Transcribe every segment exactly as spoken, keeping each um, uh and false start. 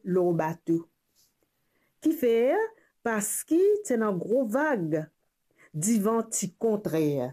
le bateau. Qui fait parce qu'il c'est un gros vague divan ti contraire.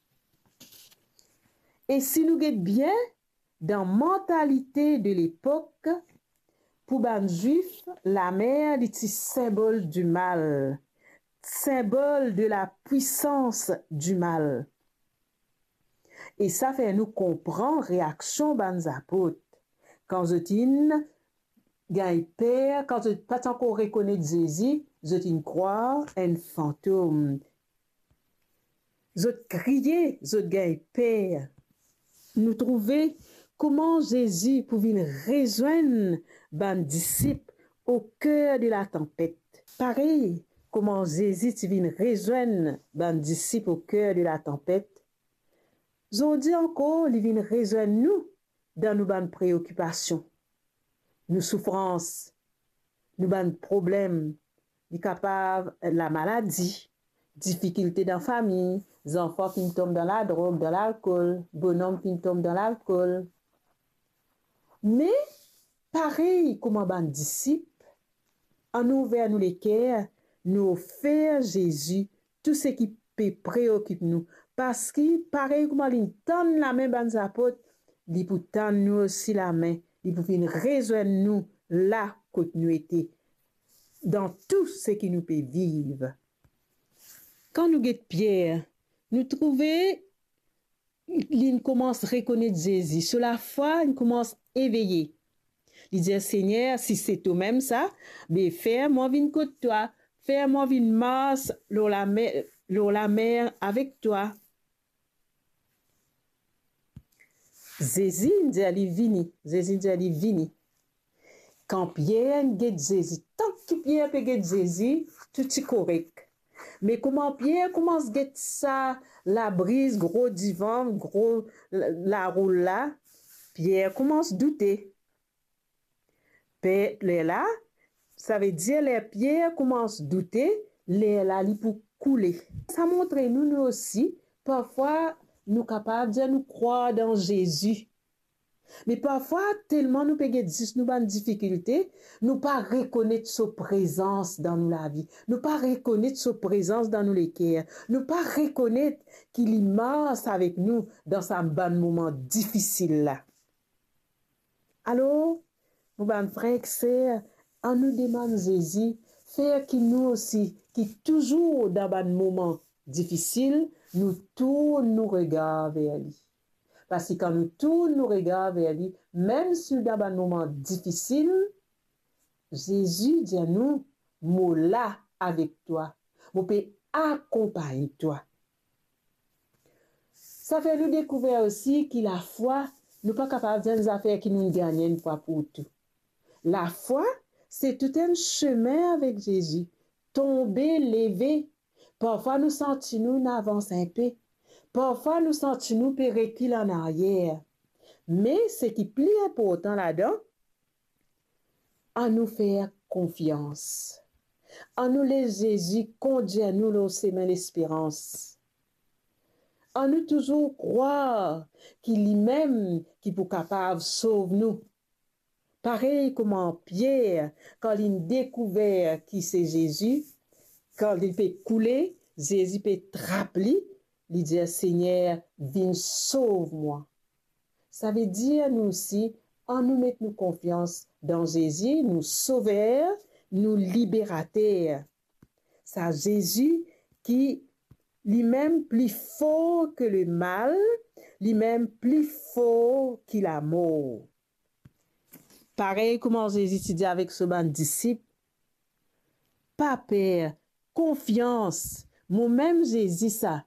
Et si nous guettons bien dans la mentalité de l'époque, pour les juifs, la mer est un symbole du mal, symbole de la puissance du mal. Et ça fait nous comprendre réaction des apôtres. Quand je dis, gagne père, quand je pas encore reconnaître Jésus, je dis croire un fantôme. Je crier, je gagne père. Nous trouver comment Jésus pouvait rejoindre les disciples au cœur de la tempête. Pareil, comment Jésus vient rejoindre les disciples au cœur de la tempête. Je dis encore, il vient rejoindre nous dans nos préoccupations, nos souffrances, nos problèmes, il est capable la maladie, difficultés dans la famille, les enfants qui tombent dans la drogue, dans l'alcool, bonhomme qui tombe dans l'alcool. Mais, pareil comme un disciple, en nous ouvert nous les cœurs, nous offrir Jésus tout ce qui peut préoccuper nous. Parce que, pareil comme il tend la main dans les apôtres, il peut tendre nous aussi la main, il peut venir rejoindre nous là que nous étions, dans tout ce qui nous peut vivre. Quand nous guettons Pierre, nous trouvons, il commence à reconnaître Jésus. Sur la foi, il commence à éveiller. Il dit, Seigneur, si c'est toi-même ça, mais fais-moi venir côté toi, fais-moi venir marche dans la mer, dans la mer avec toi. Jésus dit, allez, vini. Jésus dit, allez, vini. Quand Pierre guette Jésus, tant que Pierre peut guette Jésus, tout est correct. Mais comment Pierre commence à guetter ça, la brise, gros divan, gros la roule là, Pierre commence à douter. Les là, ça veut dire les Pierre commence à douter, les là, il pour couler. Ça montre nous, nous aussi, parfois, nous capables de nous croire dans Jésus. Mais parfois, tellement nous payons nous avons difficulté, nous pas reconnaître sa présence dans nous la vie, nous pas reconnaître sa présence dans nous les cœurs, nous pas reconnaître qu'il est marche avec nous dans ce bon moment difficile là. Alors, nous ben frères et sœurs, en nous demande Jésus, faire qu'il nous aussi, qui toujours dans un moment difficile, nous tournons nos regards vers lui. Parce que quand nous tournons nos regards vers lui, même si dans un moment difficile, Jésus dit à nous, moi là avec toi, je peux accompagner toi. Ça fait nous découvrir aussi que la foi, nous ne sommes pas capables de faire des affaires qui nous gagnent une fois pour tout. La foi, c'est tout un chemin avec Jésus. Tomber, lever. Parfois, nous sentons nous avance un peu. Parfois, nous sentons nous reculer en arrière. Mais ce qui est plus important là-dedans, en nous faire confiance. En nous laisser Jésus conduire nous au chemin d'espérance. En nous toujours croire qu'il est même qui peut capable de sauver nous. Pareil comme en Pierre, quand il découvert qui c'est Jésus, quand il peut couler, Jésus peut trapper, il dit Seigneur, viens sauve-moi. Ça veut dire nous aussi, en nous mettre nous confiance dans Jésus, nous sauveur, nous libérateur. C'est Jésus qui lui-même plus fort que le mal, lui-même plus fort que la mort. Pareil comment Jésus dit avec ce bon disciple, pas peur, confiance, moi-même Jésus ça.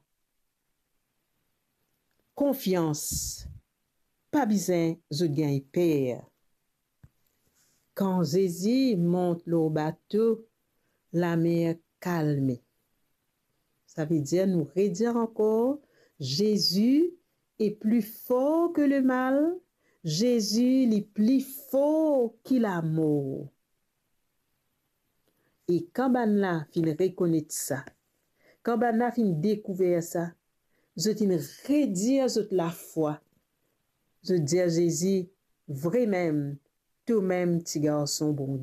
Confiance, pas besoin de gagner peur. Quand Jésus monte le bateau, la mer calme. Ça veut dire, nous redire encore, Jésus est plus fort que le mal, Jésus est plus fort que l'amour. Et quand ben là, fin reconnaître ça, quand ben là, fin découvrir ça, je t'in redire la foi. Je dis à Jésus, vraiment, toi-même, petit garçon bon